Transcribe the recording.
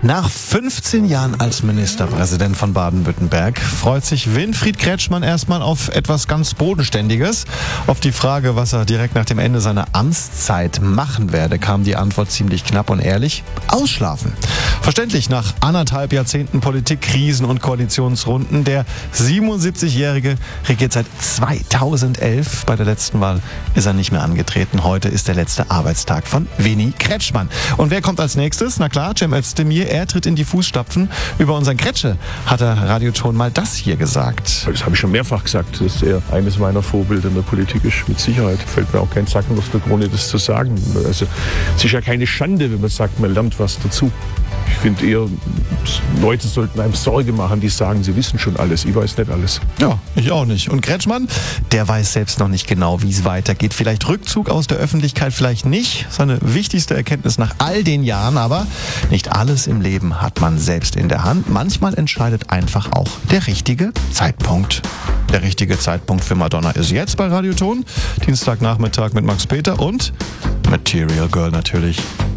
Nach 15 Jahren als Ministerpräsident von Baden-Württemberg freut sich Winfried Kretschmann erstmal auf etwas ganz Bodenständiges. Auf die Frage, was er direkt nach dem Ende seiner Amtszeit machen werde, kam die Antwort ziemlich knapp und ehrlich: Ausschlafen. Verständlich, nach 1,5 Jahrzehnten Politik, Krisen und Koalitionsrunden. Der 77-Jährige regiert seit 2011. Bei der letzten Wahl ist er nicht mehr angetreten. Heute ist der letzte Arbeitstag von Winnie Kretschmann. Und wer kommt als nächstes? Na klar, Cem Özdemir. Er tritt in die Fußstapfen. Über unseren Kretsche hat der Radioton mal das hier gesagt. Das habe ich schon mehrfach gesagt, dass er eines meiner Vorbilder in der Politik ist. Mit Sicherheit fällt mir auch kein Zacken aus der Krone, das zu sagen. Also, es ist ja keine Schande, wenn man sagt, man lernt was dazu. Ich finde eher, Leute sollten einem Sorge machen, die sagen, sie wissen schon alles. Ich weiß nicht alles. Ja, ich auch nicht. Und Kretschmann, der weiß selbst noch nicht genau, wie es weitergeht. Vielleicht Rückzug aus der Öffentlichkeit, vielleicht nicht. Seine wichtigste Erkenntnis nach all den Jahren. Aber nicht alles im Leben hat man selbst in der Hand. Manchmal entscheidet einfach auch der richtige Zeitpunkt. Der richtige Zeitpunkt für Madonna ist jetzt bei Radioton. Dienstagnachmittag mit Max Peter und Material Girl natürlich.